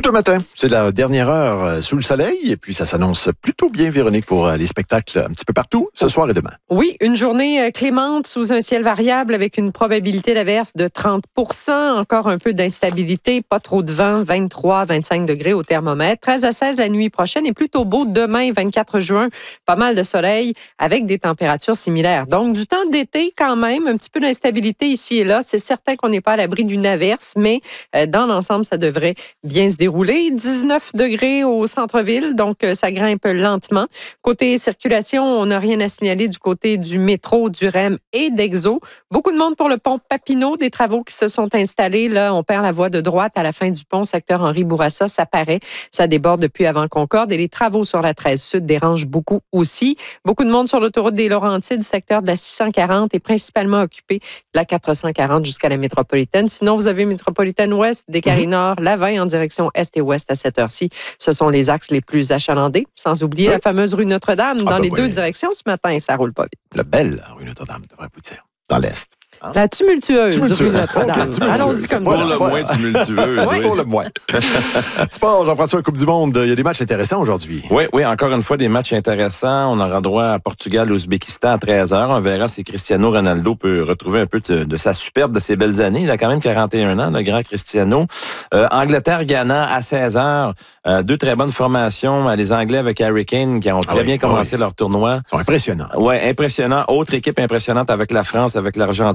Tout un matin, c'est la dernière heure sous le soleil et puis ça s'annonce plutôt bien, Véronique, pour les spectacles un petit peu partout ce soir et demain. Oui, une journée clémente sous un ciel variable avec une probabilité d'averse de 30 %, encore un peu d'instabilité, pas trop de vent, 23, 25 degrés au thermomètre, 13 à 16 la nuit prochaine et plutôt beau demain, 24 juin, pas mal de soleil avec des températures similaires. Donc, du temps d'été quand même, un petit peu d'instabilité ici et là. C'est certain qu'on n'est pas à l'abri d'une averse, mais dans l'ensemble, ça devrait bien se dérouler. 19 degrés au centre-ville, donc ça grimpe lentement. Côté circulation, on n'a rien à signaler du côté du métro, du REM et d'Exo. Beaucoup de monde pour le pont Papineau, des travaux qui se sont installés. Là, on perd la voie de droite à la fin du pont, secteur Henri Bourassa, ça paraît. Ça déborde depuis avant Concorde et les travaux sur la 13 Sud dérangent beaucoup aussi. Beaucoup de monde sur l'autoroute des Laurentides, secteur de la 640 est principalement occupé de la 440 jusqu'à la métropolitaine. Sinon, vous avez métropolitaine ouest, Descaries-Nord, la 20 en direction est et ouest à cette heure-ci. Ce sont les axes les plus achalandés. Sans oublier la fameuse rue Notre-Dame dans les deux directions ce matin. Ça roule pas vite. La belle rue Notre-Dame, devrait vous dire, dans l'est. Hein? La tumultueuse rue Notre-Dame. Allons-y comme pour ça. le moins tumultueuse. Oui, pour le moins. Sport, Jean-François, Coupe du Monde. Il y a des matchs intéressants aujourd'hui. Oui, encore une fois, des matchs intéressants. On aura droit à Portugal-Ouzbékistan à 13h. On verra si Cristiano Ronaldo peut retrouver un peu de sa superbe, de ses belles années. Il a quand même 41 ans, le grand Cristiano. Angleterre-Ghana à 16h. Deux très bonnes formations. Les Anglais avec Harry Kane qui ont très bien commencé leur tournoi. Ils sont impressionnants. Oui, impressionnant. Autre équipe impressionnante avec la France, avec l'Argentine.